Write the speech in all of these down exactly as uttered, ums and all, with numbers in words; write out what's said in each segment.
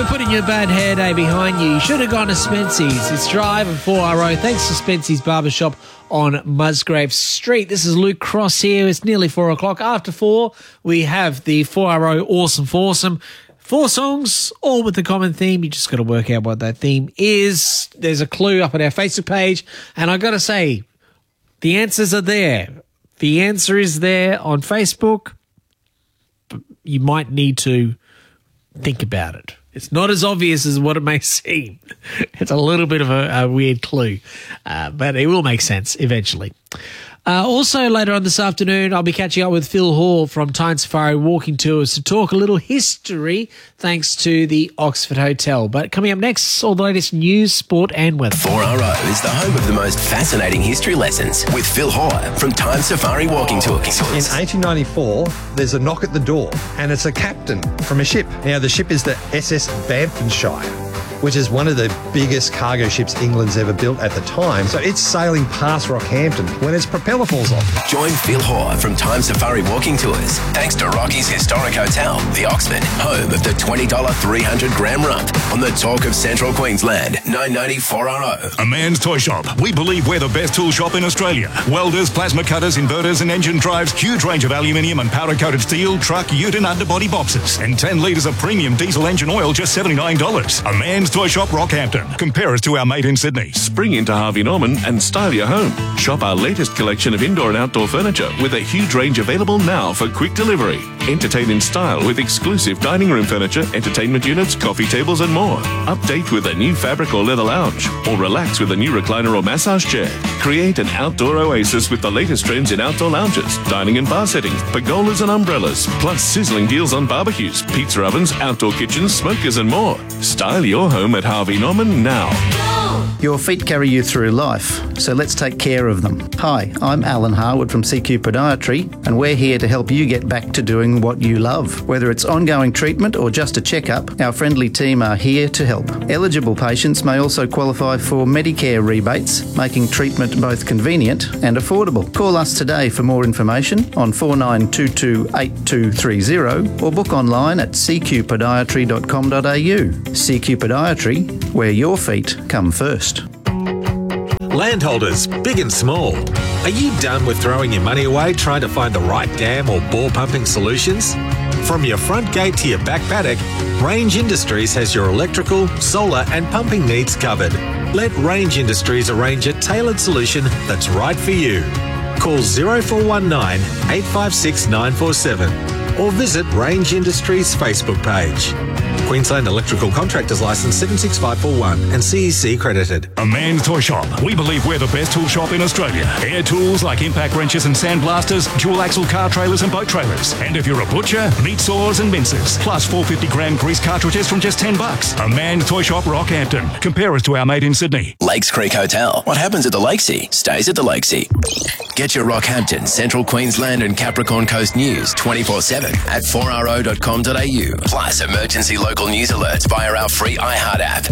we're putting your bad hair day behind you. You should have gone to Spency's. It's Drive and four R O. Thanks to Spency's Barbershop on Musgrave Street. This is Luke Cross here. It's nearly four o'clock. After four, we have the four R O Awesome Foursome. Four songs, all with the common theme. You just got to work out what that theme is. There's a clue up on our Facebook page. And I got to say, the answers are there. The answer is there on Facebook. But you might need to think about it. It's not as obvious as what it may seem. It's a little bit of a, a weird clue, uh, but it will make sense eventually. Uh, also, later on this afternoon, I'll be catching up with Phil Hall from Time Safari Walking Tours to talk a little history thanks to the Oxford Hotel. But coming up next, all the latest news, sport and weather. four R O is the home of the most fascinating history lessons with Phil Hall from Time Safari Walking Tours. In eighteen ninety-four, there's a knock at the door, and it's a captain from a ship. Now, the ship is the S S Bamfordshire, which is one of the biggest cargo ships England's ever built at the time. So it's sailing past Rockhampton when its propeller falls off. Join Phil Hoare from Time Safari Walking Tours, thanks to Rocky's Historic Hotel, the Oxford, home of the twenty dollars three hundred gram rump on the Talk of Central Queensland, nine ninety four R O. A Man's Toy Shop. We believe we're the best tool shop in Australia. Welders, plasma cutters, inverters and engine drives, huge range of aluminium and powder-coated steel, truck, ute and underbody boxes, and ten litres of premium diesel engine oil, just seventy-nine dollars. A Man's Toy Shop, Rockhampton. Compare us to our mate in Sydney. Spring into Harvey Norman and style your home. Shop our latest collection of indoor and outdoor furniture with a huge range available now for quick delivery. Entertain in style with exclusive dining room furniture, entertainment units, coffee tables and more. Update with a new fabric or leather lounge, or relax with a new recliner or massage chair. Create an outdoor oasis with the latest trends in outdoor lounges, dining and bar settings, pergolas and umbrellas, plus sizzling deals on barbecues, pizza ovens, outdoor kitchens, smokers and more. Style your home at Harvey Norman now. Your feet carry you through life, so let's take care of them. Hi, I'm Alan Harwood from C Q Podiatry, and we're here to help you get back to doing what you love. Whether it's ongoing treatment or just a checkup, our friendly team are here to help. Eligible patients may also qualify for Medicare rebates, making treatment both convenient and affordable. Call us today for more information on four nine two two, eight two three zero or book online at c q podiatry dot com dot a u. C Q Podiatry, where your feet come first. Landholders, big and small, are you done with throwing your money away trying to find the right dam or bore pumping solutions? From your front gate to your back paddock, Range Industries has your electrical, solar and pumping needs covered. Let Range Industries arrange a tailored solution that's right for you. Call zero four one nine, eight five six, nine four seven or visit Range Industries Facebook page. Queensland Electrical Contractors Licence seven six five four one and C E C credited. A Man's Toy Shop. We believe we're the best tool shop in Australia. Air tools like impact wrenches and sandblasters, dual axle car trailers and boat trailers. And if you're a butcher, meat saws and mincers. Plus four hundred fifty gram grease cartridges from just ten bucks. A Man's Toy Shop, Rockhampton. Compare us to our mate in Sydney. Lakes Creek Hotel. What happens at the Lakesea stays at the Lakesea. Get your Rockhampton, Central Queensland and Capricorn Coast news twenty-four seven at four r o dot com dot a u. Plus emergency local news alerts via our free iHeart app.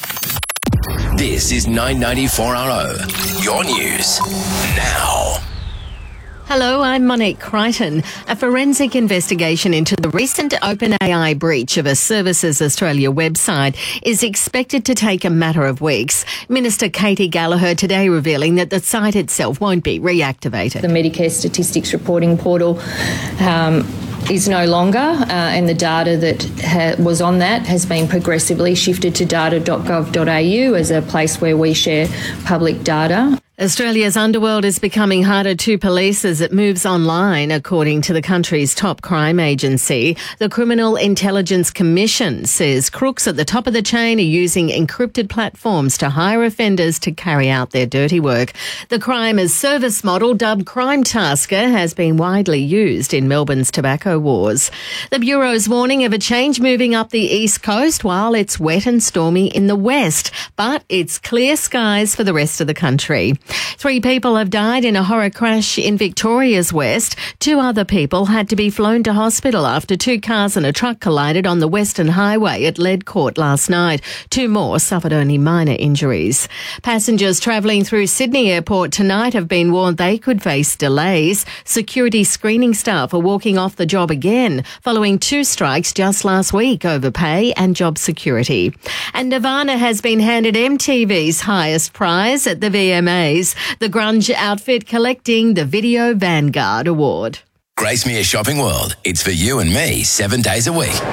This is nine ninety-four R O. Your news now. Hello, I'm Monique Crichton. A forensic investigation into the recent OpenAI breach of a Services Australia website is expected to take a matter of weeks. Minister Katie Gallagher today revealing that the site itself won't be reactivated. The Medicare Statistics Reporting Portal um, is no longer, uh, and the data that ha- was on that has been progressively shifted to data dot gov dot a u as a place where we share public data. Australia's underworld is becoming harder to police as it moves online, according to the country's top crime agency. The Criminal Intelligence Commission says crooks at the top of the chain are using encrypted platforms to hire offenders to carry out their dirty work. The crime as service model, dubbed Crime Tasker, has been widely used in Melbourne's tobacco wars. The Bureau's warning of a change moving up the east coast while it's wet and stormy in the west, but it's clear skies for the rest of the country. Three people have died in a horror crash in Victoria's West. Two other people had to be flown to hospital after two cars and a truck collided on the Western Highway at Ledcourt last night. Two more suffered only minor injuries. Passengers travelling through Sydney Airport tonight have been warned they could face delays. Security screening staff are walking off the job again following two strikes just last week over pay and job security. And Nirvana has been handed M T V's highest prize at the V M As, the grunge outfit collecting the Video Vanguard Award. Gracemere Shopping World. It's for you and me seven days a week.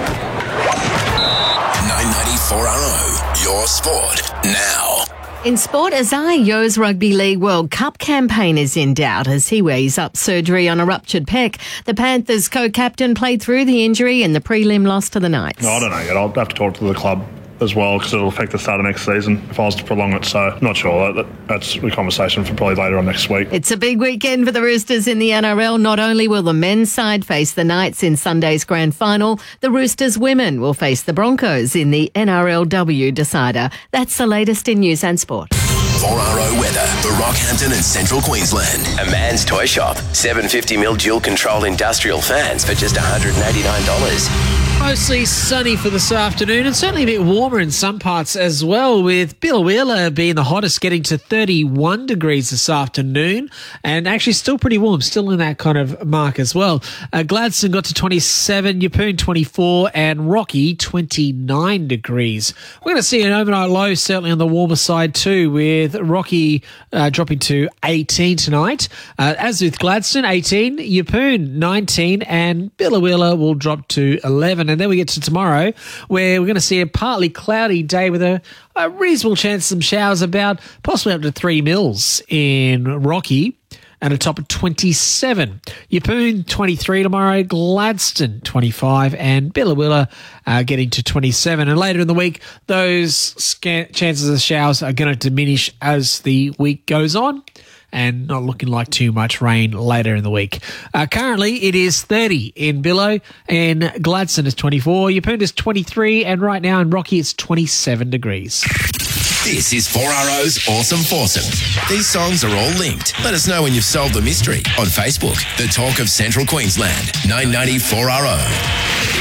nine ninety-four R O, your sport now. In sport, Azai Yo's Rugby League World Cup campaign is in doubt as he weighs up surgery on a ruptured pec. The Panthers co-captain played through the injury in the prelim loss to the Knights. No, I don't know yet. I'll have to talk to the club as well because it'll affect the start of next season if I was to prolong it. So not sure. That, that's a conversation for probably later on next week. It's a big weekend for the Roosters in the N R L. Not only will the men's side face the Knights in Sunday's grand final, the Roosters women will face the Broncos in the N R L W decider. That's the latest in news and sport. four R O weather for Rockhampton and Central Queensland. A man's toy shop. seven hundred fifty mil dual control industrial fans for just one hundred eighty-nine dollars. Mostly sunny for this afternoon and certainly a bit warmer in some parts as well, with Billawheeler being the hottest, getting to thirty-one degrees this afternoon and actually still pretty warm, still in that kind of mark as well. Uh, Gladstone got to twenty-seven, Yeppoon twenty-four and Rocky twenty-nine degrees. We're going to see an overnight low certainly on the warmer side too, with Rocky uh, dropping to eighteen tonight. Uh, as with Gladstone, eighteen, Yeppoon nineteen and Billawheeler will drop to eleven. And then we get to tomorrow where we're going to see a partly cloudy day with a, a reasonable chance of some showers about possibly up to three mils in Rocky and a top of twenty-seven. Yeppoon twenty-three tomorrow, Gladstone twenty-five and Billawheeler uh, getting to twenty-seven. And later in the week, those scan- chances of showers are going to diminish as the week goes on, and not looking like too much rain later in the week. Uh, currently, it is thirty in Billow, and Gladstone is twenty-four, Yeppoon is twenty-three, and right now in Rocky it's twenty-seven degrees. This is four R O's Awesome Foursome. These songs are all linked. Let us know when you've solved the mystery on Facebook. The Talk of Central Queensland, nine ninety-four R O.